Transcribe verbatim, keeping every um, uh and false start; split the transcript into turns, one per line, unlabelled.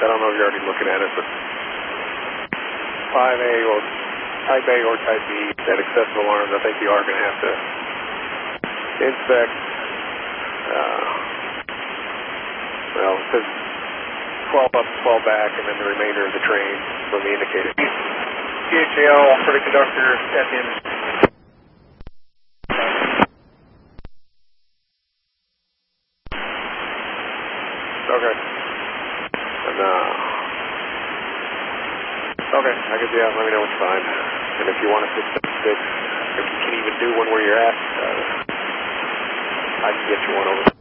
I don't know if you're already looking at it, but five A or Type A or Type B, that excessive alarms, I think you are going to have to inspect. Uh, well, it says twelve up, twelve back, and then the remainder of the train from the indicator.
C H A L for the conductor at the end.
Okay. And, uh, okay, I guess, yeah, let me know what's fine. And if you want to fix it, if you can even do one where you're at, uh, I can get you one over.